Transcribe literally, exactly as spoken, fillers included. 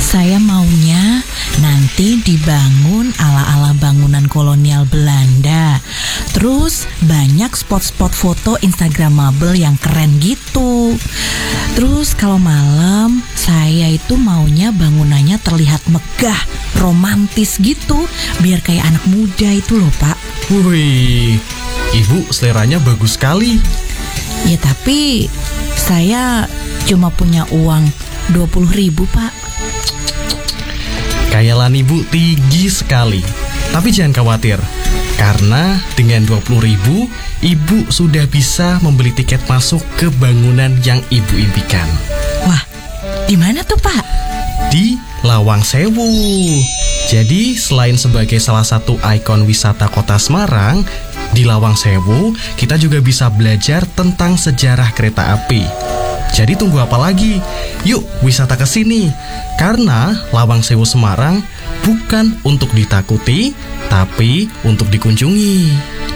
Saya maunya nanti dibangun ala-ala bangunan kolonial Belanda. Terus banyak spot-spot foto instagramable yang keren gitu. Terus kalau malam saya itu maunya bangunannya terlihat megah, romantis gitu, biar kayak anak muda itu loh, Pak. Wih, Ibu seleranya bagus sekali. Ya tapi saya cuma punya uang dua puluh ribu, Pak. Khayalan Ibu tinggi sekali. Tapi jangan khawatir, karena dengan dua puluh ribu, Ibu sudah bisa membeli tiket masuk ke bangunan yang Ibu impikan. Wah, di mana tuh, Pak? Di Lawang Sewu. Jadi selain sebagai salah satu ikon wisata kota Semarang, di Lawang Sewu kita juga bisa belajar tentang sejarah kereta api. Jadi tunggu apa lagi? Yuk wisata ke sini. Karena Lawang Sewu Semarang bukan untuk ditakuti, tapi untuk dikunjungi.